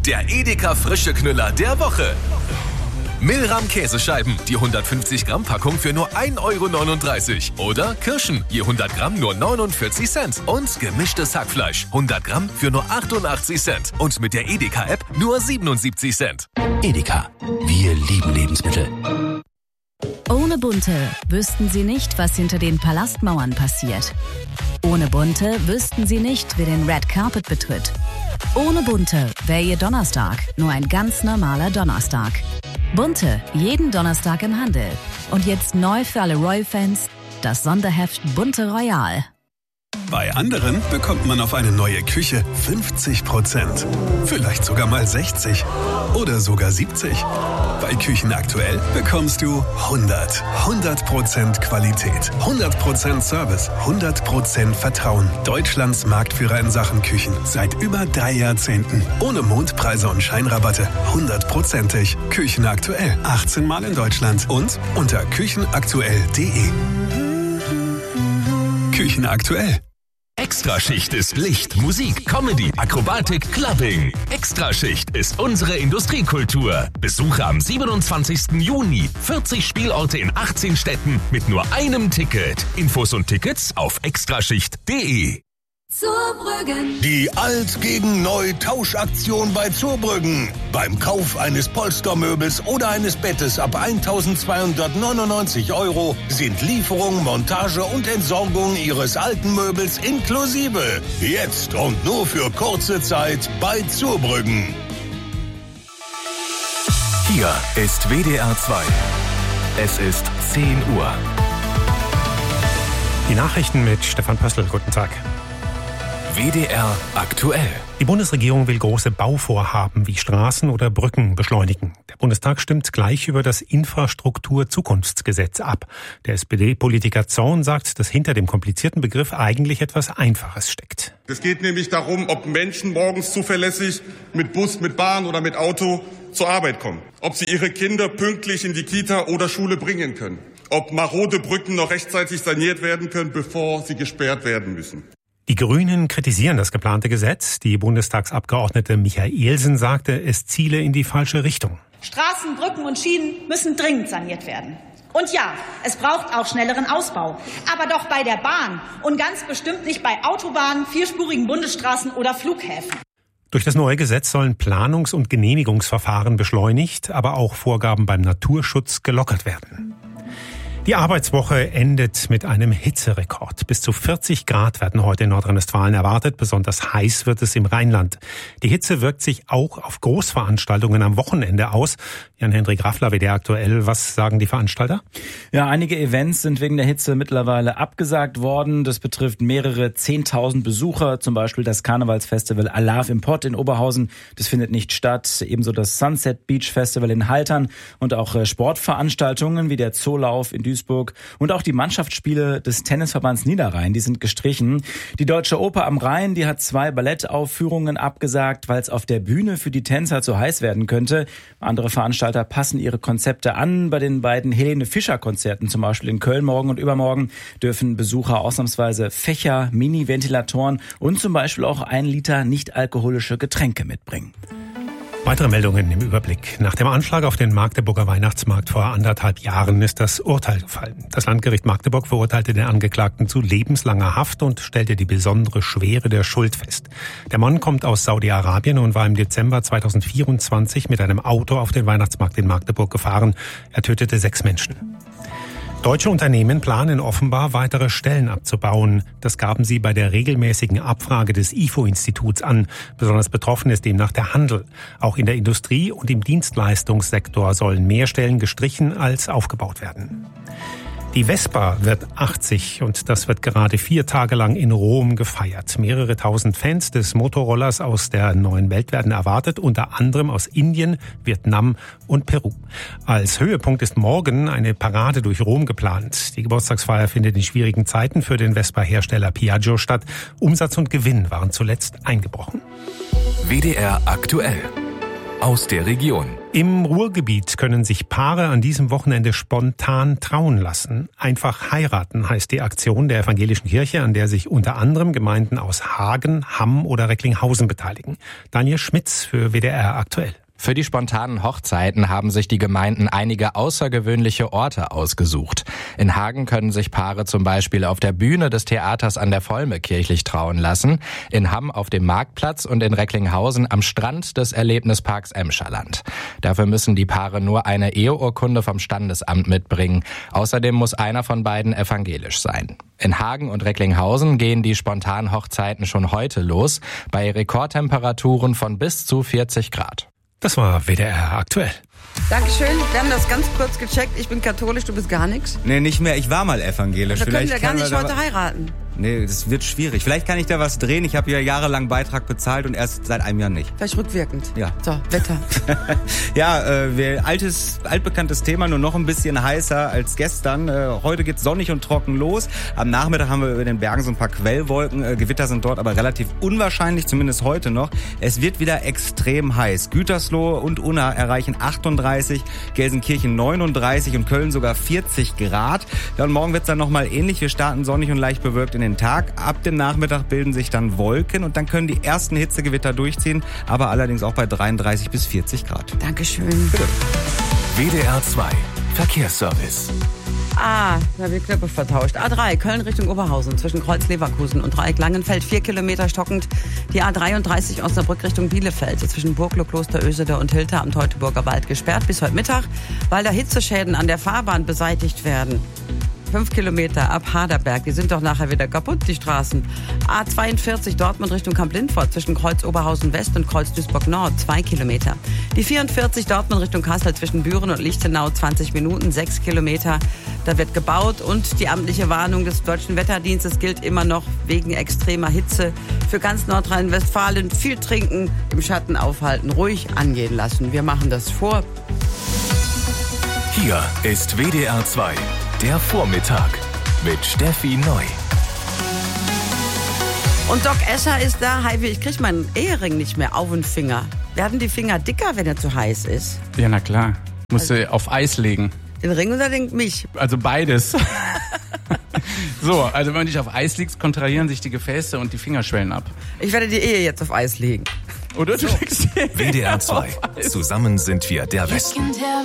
der Edeka frische Knüller der Woche. Milram Käsescheiben, die 150 Gramm Packung für nur 1,39 €. Oder Kirschen, je 100 Gramm nur 49 Cent. Und gemischtes Hackfleisch, 100 Gramm für nur 88 Cent. Und mit der Edeka-App nur 77 Cent. Edeka, wir lieben Lebensmittel. Ohne Bunte wüssten Sie nicht, was hinter den Palastmauern passiert. Ohne Bunte wüssten Sie nicht, wer den Red Carpet betritt. Ohne Bunte wäre Ihr Donnerstag nur ein ganz normaler Donnerstag. Bunte, jeden Donnerstag im Handel. Und jetzt neu für alle Royal-Fans, das Sonderheft Bunte Royal. Bei anderen bekommt man auf eine neue Küche 50%. Vielleicht sogar mal 60 oder sogar 70. Bei Küchen aktuell bekommst du 100% Qualität, 100% Service, 100% Vertrauen. Deutschlands Marktführer in Sachen Küchen seit über 3 Jahrzehnten. Ohne Mondpreise und Scheinrabatte, 100%ig. Küchen aktuell, 18 Mal in Deutschland und unter küchenaktuell.de. Küchen aktuell. Extraschicht ist Licht, Musik, Comedy, Akrobatik, Clubbing. Extraschicht ist unsere Industriekultur. Besuche am 27. Juni 40 Spielorte in 18 Städten mit nur einem Ticket. Infos und Tickets auf extraschicht.de. Zurbrüggen. Die Alt gegen Neu Tauschaktion bei Zurbrüggen. Beim Kauf eines Polstermöbels oder eines Bettes ab 1.299 € sind Lieferung, Montage und Entsorgung Ihres alten Möbels inklusive. Jetzt und nur für kurze Zeit bei Zurbrüggen. Hier ist WDR 2. Es ist 10 Uhr. Die Nachrichten mit Stefan Pössl. Guten Tag. WDR aktuell. Die Bundesregierung will große Bauvorhaben wie Straßen oder Brücken beschleunigen. Der Bundestag stimmt gleich über das Infrastrukturzukunftsgesetz ab. Der SPD-Politiker Zorn sagt, dass hinter dem komplizierten Begriff eigentlich etwas Einfaches steckt. Es geht nämlich darum, ob Menschen morgens zuverlässig mit Bus, mit Bahn oder mit Auto zur Arbeit kommen. Ob sie ihre Kinder pünktlich in die Kita oder Schule bringen können. Ob marode Brücken noch rechtzeitig saniert werden können, bevor sie gesperrt werden müssen. Die Grünen kritisieren das geplante Gesetz. Die Bundestagsabgeordnete Michaelsen sagte, es ziele in die falsche Richtung. Straßen, Brücken und Schienen müssen dringend saniert werden. Und ja, es braucht auch schnelleren Ausbau. Aber doch bei der Bahn und ganz bestimmt nicht bei Autobahnen, vierspurigen Bundesstraßen oder Flughäfen. Durch das neue Gesetz sollen Planungs- und Genehmigungsverfahren beschleunigt, aber auch Vorgaben beim Naturschutz gelockert werden. Die Arbeitswoche endet mit einem Hitzerekord. Bis zu 40 Grad werden heute in Nordrhein-Westfalen erwartet. Besonders heiß wird es im Rheinland. Die Hitze wirkt sich auch auf Großveranstaltungen am Wochenende aus. Jan-Hendrik Raffler, WDR aktuell. Was sagen die Veranstalter? Ja, einige Events sind wegen der Hitze mittlerweile abgesagt worden. Das betrifft mehrere 10.000 Besucher. Zum Beispiel das Karnevalsfestival Alarv im Pott in Oberhausen. Das findet nicht statt. Ebenso das Sunset Beach Festival in Haltern und auch Sportveranstaltungen wie der Zoolauf in Duisburg. Und auch die Mannschaftsspiele des Tennisverbands Niederrhein, die sind gestrichen. Die Deutsche Oper am Rhein, die hat 2 Ballettaufführungen abgesagt, weil es auf der Bühne für die Tänzer zu heiß werden könnte. Andere Veranstalter passen ihre Konzepte an. Bei den beiden Helene Fischer Konzerten, zum Beispiel in Köln morgen und übermorgen, dürfen Besucher ausnahmsweise Fächer, Mini-Ventilatoren und zum Beispiel auch 1 Liter nicht-alkoholische Getränke mitbringen. Weitere Meldungen im Überblick. Nach dem Anschlag auf den Magdeburger Weihnachtsmarkt vor 1,5 Jahren ist das Urteil gefallen. Das Landgericht Magdeburg verurteilte den Angeklagten zu lebenslanger Haft und stellte die besondere Schwere der Schuld fest. Der Mann kommt aus Saudi-Arabien und war im Dezember 2024 mit einem Auto auf den Weihnachtsmarkt in Magdeburg gefahren. Er tötete 6 Menschen. Deutsche Unternehmen planen offenbar, weitere Stellen abzubauen. Das gaben sie bei der regelmäßigen Abfrage des IFO-Instituts an. Besonders betroffen ist demnach der Handel. Auch in der Industrie und im Dienstleistungssektor sollen mehr Stellen gestrichen als aufgebaut werden. Die Vespa wird 80 und das wird gerade 4 Tage lang in Rom gefeiert. Mehrere tausend Fans des Motorrollers aus der neuen Welt werden erwartet, unter anderem aus Indien, Vietnam und Peru. Als Höhepunkt ist morgen eine Parade durch Rom geplant. Die Geburtstagsfeier findet in schwierigen Zeiten für den Vespa-Hersteller Piaggio statt. Umsatz und Gewinn waren zuletzt eingebrochen. WDR aktuell. Aus der Region. Im Ruhrgebiet können sich Paare an diesem Wochenende spontan trauen lassen. Einfach heiraten heißt die Aktion der evangelischen Kirche, an der sich unter anderem Gemeinden aus Hagen, Hamm oder Recklinghausen beteiligen. Daniel Schmitz für WDR aktuell. Für die spontanen Hochzeiten haben sich die Gemeinden einige außergewöhnliche Orte ausgesucht. In Hagen können sich Paare zum Beispiel auf der Bühne des Theaters an der Volme kirchlich trauen lassen, in Hamm auf dem Marktplatz und in Recklinghausen am Strand des Erlebnisparks Emscherland. Dafür müssen die Paare nur eine Eheurkunde vom Standesamt mitbringen. Außerdem muss einer von beiden evangelisch sein. In Hagen und Recklinghausen gehen die spontanen Hochzeiten schon heute los, bei Rekordtemperaturen von bis zu 40 Grad. Das war WDR aktuell. Dankeschön. Wir haben das ganz kurz gecheckt. Ich bin katholisch, du bist gar nichts. Nee, nicht mehr. Ich war mal evangelisch. Da können wir gar nicht heute heiraten. Nee, das wird schwierig. Vielleicht kann ich da was drehen. Ich habe hier jahrelang Beitrag bezahlt und erst seit einem Jahr nicht. Vielleicht rückwirkend. Ja. So, Wetter. Ja, altbekanntes Thema, nur noch ein bisschen heißer als gestern. Heute geht's sonnig und trocken los. Am Nachmittag haben wir über den Bergen so ein paar Quellwolken. Gewitter sind dort aber relativ unwahrscheinlich, zumindest heute noch. Es wird wieder extrem heiß. Gütersloh und Unna erreichen 38, Gelsenkirchen 39 und Köln sogar 40 Grad. Ja, und morgen wird's dann nochmal ähnlich. Wir starten sonnig und leicht bewölkt in den Tag. Ab dem Nachmittag bilden sich dann Wolken und dann können die ersten Hitzegewitter durchziehen, aber allerdings auch bei 33 bis 40 Grad. Dankeschön. Bitte. WDR 2 Verkehrsservice. Da habe ich Knöpfe vertauscht. A3, Köln Richtung Oberhausen, zwischen Kreuz-Leverkusen und Dreieck-Langenfeld, 4 Kilometer stockend. Die A33 Osnabrück Richtung Bielefeld, zwischen Burgloh, Kloster Ösede und Hilter am Teutoburger Wald gesperrt bis heute Mittag, weil da Hitzeschäden an der Fahrbahn beseitigt werden. 5 Kilometer ab Haderberg, die sind doch nachher wieder kaputt, die Straßen. A42 Dortmund Richtung Kamp-Lindfort zwischen Kreuz Oberhausen West und Kreuz Duisburg Nord, 2 Kilometer. Die 44 Dortmund Richtung Kassel zwischen Büren und Lichtenau, 20 Minuten, 6 Kilometer. Da wird gebaut und die amtliche Warnung des Deutschen Wetterdienstes gilt immer noch wegen extremer Hitze. Für ganz Nordrhein-Westfalen viel trinken, im Schatten aufhalten, ruhig angehen lassen. Wir machen das vor. Hier ist WDR 2. Der Vormittag mit Steffi Neu. Und Doc Escher ist da. Heidi, ich krieg meinen Ehering nicht mehr auf den Finger. Werden die Finger dicker, wenn er zu heiß ist? Ja, na klar. Musst du auf Eis legen. Den Ring oder mich? Also beides. So, also wenn du dich auf Eis legst, kontrahieren sich die Gefäße und die Finger schwellen ab. Ich werde die Ehe jetzt auf Eis legen. Oder du legst WDR 2. Zusammen sind wir der Westen.